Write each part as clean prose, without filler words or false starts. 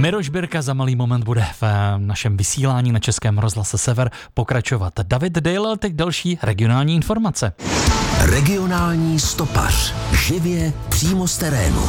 Miroš Birka za malý moment bude v našem vysílání na Českém rozhlase Sever pokračovat. David Dale, teď další regionální informace. Regionální stopař. Živě přímo z terénu.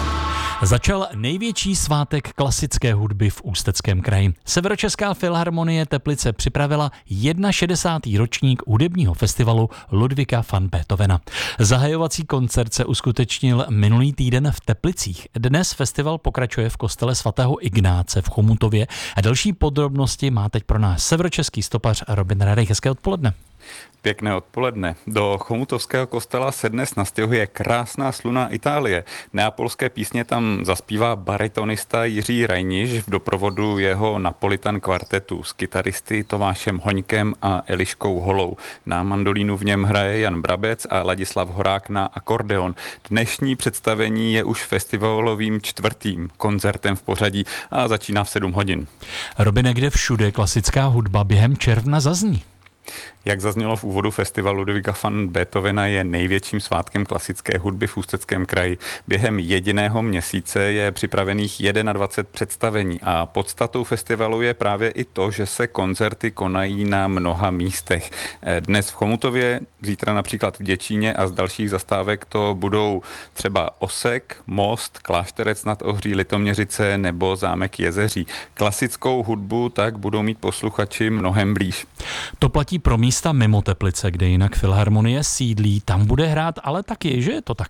Začal největší svátek klasické hudby v Ústeckém kraji. Severočeská filharmonie Teplice připravila 61. ročník hudebního festivalu Ludvíka van Beethovena. Zahajovací koncert se uskutečnil minulý týden v Teplicích. Dnes festival pokračuje v kostele svatého Ignáce v Chomutově a další podrobnosti má teď pro nás severočeský stopař Robin Radek. Hezké odpoledne. Pěkné odpoledne. Do chomutovského kostela se dnes nastěhuje krásná sluna Itálie. Neapolské písně tam zaspívá baritonista Jiří Rajniš v doprovodu jeho Napolitan kvartetu s kytaristy Tomášem Hoňkem a Eliškou Holou. Na mandolínu v něm hraje Jan Brabec a Ladislav Horák na akordeon. Dnešní představení je už festivalovým 4. koncertem v pořadí a začíná v 7 hodin. Robine, kde všude klasická hudba během června zazní? Jak zaznělo v úvodu, festival Ludvíka van Beethovena je největším svátkem klasické hudby v Ústeckém kraji. Během jediného měsíce je připravených 21 představení a podstatou festivalu je právě i to, že se koncerty konají na mnoha místech. Dnes v Chomutově, zítra například v Děčíně a z dalších zastávek to budou třeba Osek, Most, Klášterec nad Ohří, Litoměřice nebo Zámek Jezeří. Klasickou hudbu tak budou mít posluchači mnohem blíž. To platí pro místa mimo Teplice, kde jinak filharmonie sídlí, tam bude hrát, ale taky, že je to tak?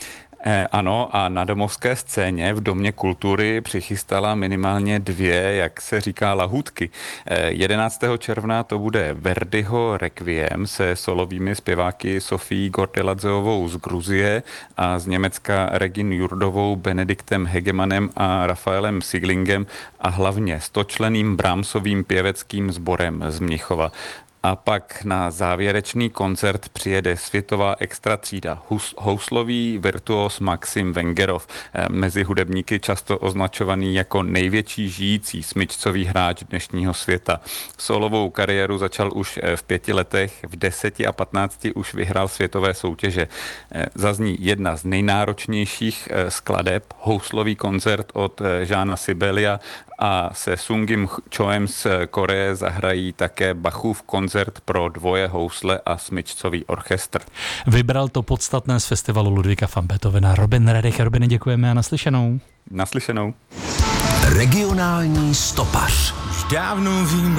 Ano, a na domovské scéně v Domě kultury přichystala minimálně 2, jak se říká, lahůdky. 11. června to bude Verdiho Requiem se solovými zpěváky Sofií Gordeladzeovou z Gruzie a z Německa Regin Jurdovou, Benediktem Hegemanem a Rafaelem Siglingem a hlavně 100členným Brahmsovým pěveckým sborem z Mnichova. A pak na závěrečný koncert přijede světová extra třída houslový virtuos Maxim Vengerov, mezi hudebníky často označovaný jako největší žijící smyčcový hráč dnešního světa. Solovou kariéru začal už v 5 letech, v 10 a 15 už vyhrál světové soutěže. Zazní jedna z nejnáročnějších skladeb, houslový koncert od Jeana Sibelia a se Sungim Choem z Koreje zahrají také Bachův koncert pro 2 housle a smyčcový orchestr. Vybral to podstatné z festivalu Ludvíka van Beethovena Robin Radek. Robine, děkujeme a naslyšenou. Naslyšenou. Regionální stopař. Už dávno vím,